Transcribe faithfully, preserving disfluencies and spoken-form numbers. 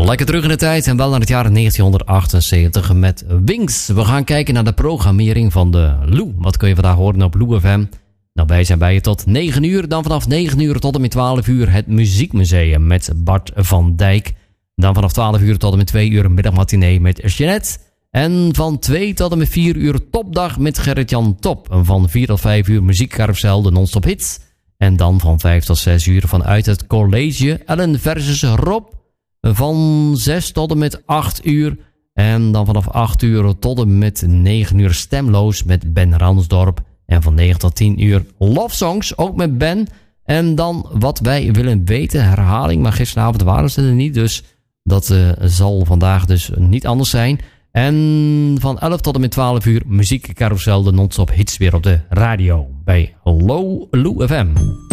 Lekker terug in de tijd en wel naar het jaar negentienhonderdachtenzeventig met Wings. We gaan kijken naar de programmering van de Lou. Wat kun je vandaag horen op Lou F M? Nou, wij zijn bij je tot negen uur. Dan vanaf negen uur tot en met twaalf uur het Muziekmuseum met Bart van Dijk. Dan vanaf twaalf uur tot en met twee uur middagmatinee met Jeanette. En van twee tot en met vier uur Topdag met Gerrit-Jan Top. En van vier tot vijf uur Muziekcarousel, de non-stop hits. En dan van vijf tot zes uur vanuit het college Ellen versus Rob. Van zes tot en met acht uur. En dan vanaf acht uur tot en met negen uur Stemloos met Ben Ransdorp. En van negen tot tien uur Love Songs, ook met Ben. En dan wat wij willen weten, herhaling. Maar gisteravond waren ze er niet, dus dat uh, zal vandaag dus niet anders zijn. En van elf tot en met twaalf uur Muziekcarousel, de non-stop hits weer op de radio. Bij Lou F M.